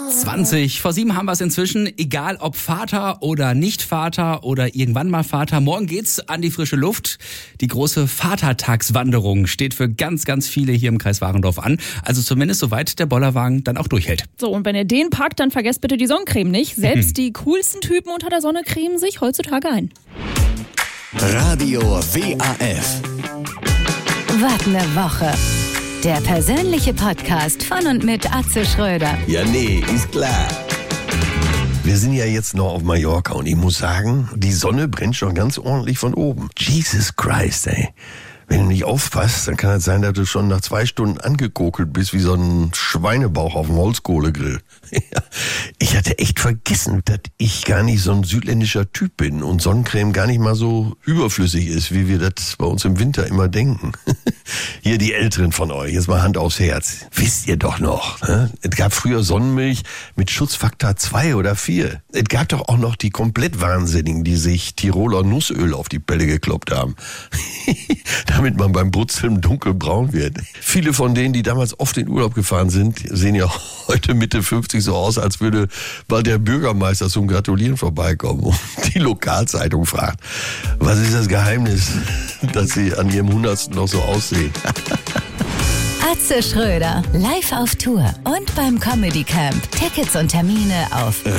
20 vor 7 haben wir es inzwischen. Egal ob Vater oder Nicht-Vater oder irgendwann mal Vater. Morgen geht's an die frische Luft. Die große Vatertagswanderung steht für ganz, ganz viele hier im Kreis Warendorf an. Also zumindest soweit der Bollerwagen dann auch durchhält. So, und wenn ihr den packt, dann vergesst bitte die Sonnencreme nicht. Selbst die coolsten Typen unter der Sonne cremen sich heutzutage ein. Radio WAF. Wart eine Woche. Der persönliche Podcast von und mit Atze Schröder. Ja, nee, ist klar. Wir sind ja jetzt noch auf Mallorca und ich muss sagen, die Sonne brennt schon ganz ordentlich von oben. Jesus Christ, ey. Wenn du nicht aufpasst, dann kann es sein, dass du schon nach 2 Stunden angekokelt bist wie so ein Schweinebauch auf dem Holzkohlegrill. Ich hatte echt vergessen, dass ich gar nicht so ein südländischer Typ bin und Sonnencreme gar nicht mal so überflüssig ist, wie wir das bei uns im Winter immer denken. Hier die Älteren von euch, jetzt mal Hand aufs Herz. Wisst ihr doch noch, ne? Es gab früher Sonnenmilch mit Schutzfaktor 2 oder 4. Es gab doch auch noch die komplett Wahnsinnigen, die sich Tiroler Nussöl auf die Pelle gekloppt haben. Damit man beim Brutzeln dunkelbraun wird. Viele von denen, die damals oft in Urlaub gefahren sind, sehen ja heute Mitte 50 so aus, als würde bald der Bürgermeister zum Gratulieren vorbeikommen. Und die Lokalzeitung fragt, was ist das Geheimnis, dass sie an ihrem 100. noch so aussehen? Atze Schröder, live auf Tour und beim Comedy Camp. Tickets und Termine auf